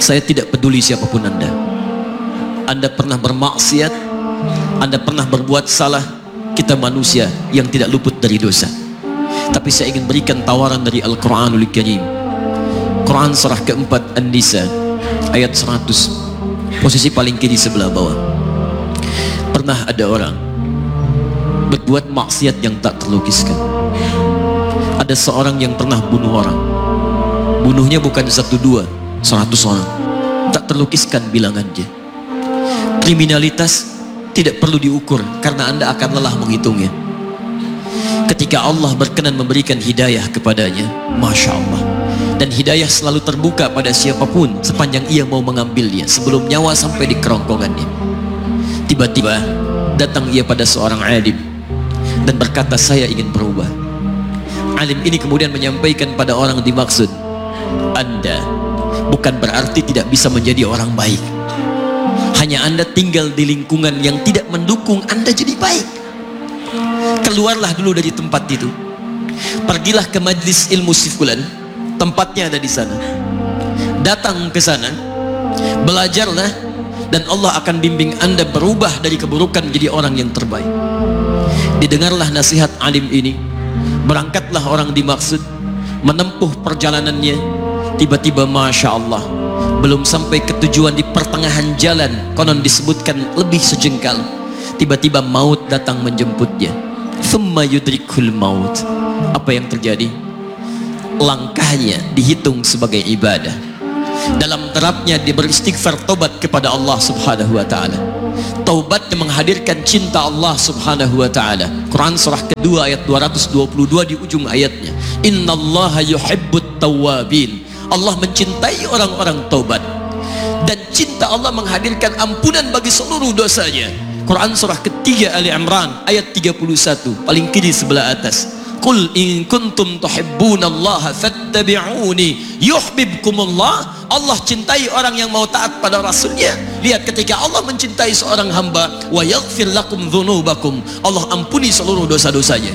Saya tidak peduli siapapun Anda. Anda pernah bermaksiat, Anda pernah berbuat salah. Kita manusia yang tidak luput dari dosa. Tapi saya ingin berikan tawaran dari Al-Quranul Karim. Quran surah keempat An-Nisa ayat 100, posisi paling kiri sebelah bawah. Pernah ada orang berbuat maksiat yang tak terlukiskan. Ada seorang yang pernah bunuh orang. Bunuhnya bukan 1, 2, 100 orang. Tak terlukiskan bilangannya. Kriminalitas tidak perlu diukur karena Anda akan lelah menghitungnya. Ketika Allah berkenan memberikan hidayah kepadanya, Masya Allah, dan hidayah selalu terbuka pada siapapun sepanjang ia mau mengambilnya sebelum nyawa sampai di kerongkongannya. Tiba-tiba datang ia pada seorang alim dan berkata, saya ingin berubah. Alim ini kemudian menyampaikan pada orang dimaksud, Anda bukan berarti tidak bisa menjadi orang baik. Hanya Anda tinggal di lingkungan yang tidak mendukung Anda jadi baik. Keluarlah dulu dari tempat itu. Pergilah ke majlis ilmu sifulan, tempatnya ada di sana. Datang ke sana, belajarlah, dan Allah akan bimbing Anda berubah dari keburukan menjadi orang yang terbaik. Didengarlah nasihat alim ini. Berangkatlah orang dimaksud, menempuh perjalanannya. Tiba-tiba Masya Allah, belum sampai ke tujuan, di pertengahan jalan, konon disebutkan lebih sejengkal, tiba-tiba maut datang menjemputnya. Thumma yudrikul maut. Apa yang terjadi? Langkahnya dihitung sebagai ibadah. Dalam terapnya dia beristighfar, tobat kepada Allah subhanahu wa ta'ala. Taubatnya menghadirkan cinta Allah subhanahu wa ta'ala. Quran surah kedua ayat 222 di ujung ayatnya, Innallaha yuhibbut tawwabin. Allah mencintai orang-orang taubat. Dan cinta Allah menghadirkan ampunan bagi seluruh dosanya. Quran surah ketiga Ali Imran ayat 31, paling kiri sebelah atas. Qul in kuntum tuhibbunallaha fattabi'uni yuhibbukumullah. Allah cintai orang yang mau taat pada Rasulnya. Lihat, ketika Allah mencintai seorang hamba, wa yaghfir lakum dzunubakum, Allah ampuni seluruh dosa-dosanya.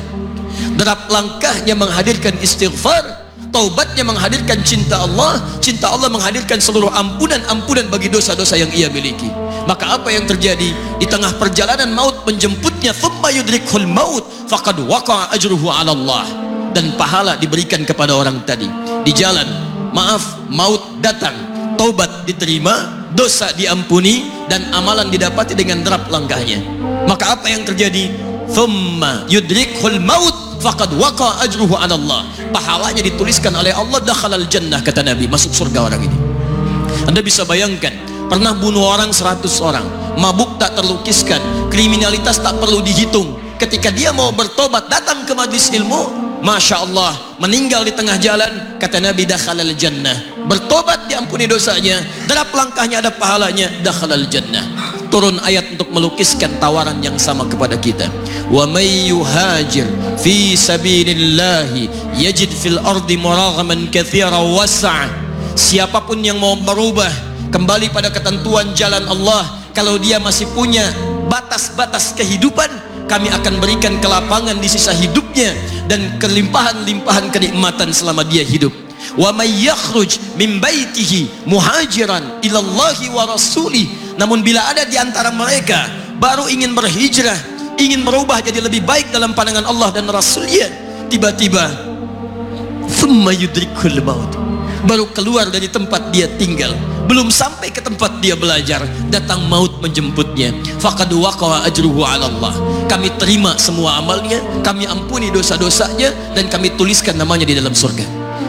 Derap langkahnya menghadirkan istighfar, taubatnya menghadirkan cinta Allah, cinta Allah menghadirkan seluruh ampunan bagi dosa-dosa yang ia miliki. Maka apa yang terjadi? Di tengah perjalanan maut menjemputnya, thumma yudrikhul maut faqad waqa'a ajruhu 'ala Allah. Dan pahala diberikan kepada orang tadi. Di jalan, maaf, maut datang, taubat diterima, dosa diampuni, dan amalan didapati dengan derap langkahnya. Maka apa yang terjadi? Thumma yudrikhul maut faqad waqa'a ajruhu 'ala Allah. Pahalanya dituliskan oleh Allah, dakhalal jannah, kata Nabi, masuk surga orang ini. Anda bisa bayangkan, pernah bunuh orang 100 orang, mabuk tak terlukiskan, kriminalitas tak perlu dihitung. Ketika dia mau bertobat, datang ke majlis ilmu, Masya Allah, meninggal di tengah jalan, kata Nabi, dakhalal jannah. Bertobat diampuni dosanya, derap langkahnya ada pahalanya, dakhalal jannah. Turun ayat untuk melukiskan tawaran yang sama kepada kita. Wa may yuhajir fi sabilillahi yajid fil ardi muraghaman katsiran was'a. Siapapun yang mau berubah kembali pada ketentuan jalan Allah, kalau dia masih punya batas-batas kehidupan, kami akan berikan kelapangan di sisa hidupnya dan kelimpahan-limpahan kenikmatan selama dia hidup. Wa may yakhruj min baitihi muhajiran ilallahi wa rasulih. Namun bila ada di antara mereka baru ingin berhijrah, ingin berubah jadi lebih baik dalam pandangan Allah dan Rasulnya, tiba-tiba thumma yudrikul maut, baru keluar dari tempat dia tinggal, belum sampai ke tempat dia belajar, datang maut menjemputnya. Faqad waqa'a ajruhu 'ala Allah. Kami terima semua amalnya, kami ampuni dosa-dosanya, dan kami tuliskan namanya di dalam surga.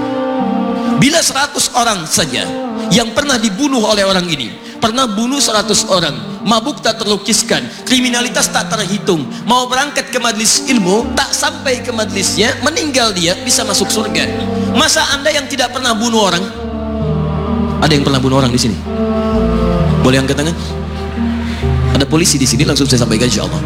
Bila 100 orang saja yang pernah dibunuh oleh orang ini, pernah bunuh 100 orang, mabuk tak terlukiskan, kriminalitas tak terhitung, mau berangkat ke majlis ilmu, tak sampai ke majlisnya, meninggal dia, bisa masuk surga. Masa Anda yang tidak pernah bunuh orang? Ada yang pernah bunuh orang di sini? Boleh angkat tangan? Ada polisi di sini, langsung saya sampaikan insyaallah.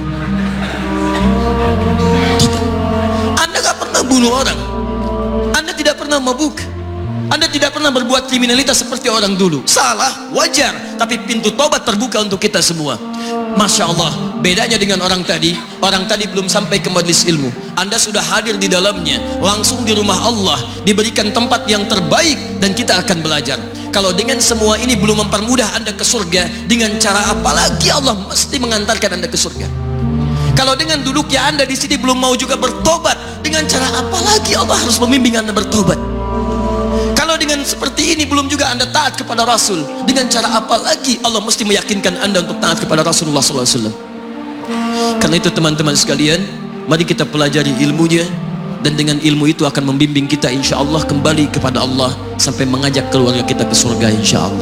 Anda gak pernah bunuh orang, Anda tidak pernah mabuk, Anda tidak pernah berbuat kriminalitas seperti orang dulu. Salah, wajar, tapi pintu tobat terbuka untuk kita semua. Masya Allah, Bedanya dengan orang tadi belum sampai ke majelis ilmu. Anda sudah hadir di dalamnya, langsung di rumah Allah, diberikan tempat yang terbaik, dan kita akan belajar. Kalau dengan semua ini belum mempermudah Anda ke surga, dengan cara apa lagi Allah mesti mengantarkan Anda ke surga? Kalau dengan duduknya Anda di sini belum mau juga bertobat, dengan cara apa lagi Allah harus membimbing Anda bertobat? Kalau dengan seperti ini belum juga Anda taat kepada Rasul, dengan cara apa lagi Allah mesti meyakinkan Anda untuk taat kepada Rasulullah SAW? Karena itu teman-teman sekalian, mari kita pelajari ilmunya, dan dengan ilmu itu akan membimbing kita insya Allah kembali kepada Allah sampai mengajak keluarga kita ke surga insya Allah.